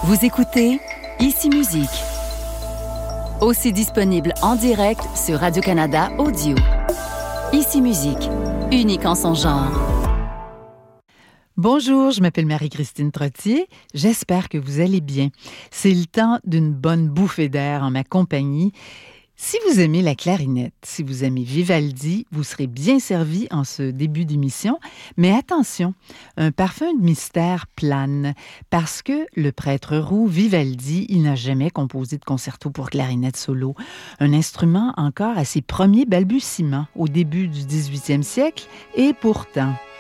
Vous écoutez Ici Musique, aussi disponible en direct sur Radio-Canada Audio. Ici Musique, unique en son genre. Bonjour, je m'appelle Marie-Christine Trottier. J'espère que vous allez bien. C'est le temps d'une bonne bouffée d'air en ma compagnie. Si vous aimez la clarinette, si vous aimez Vivaldi, vous serez bien servi en ce début d'émission. Mais attention, un parfum de mystère plane parce que le prêtre roux Vivaldi, il n'a jamais composé de concerto pour clarinette solo. Un instrument encore à ses premiers balbutiements au début du 18e siècle et pourtant...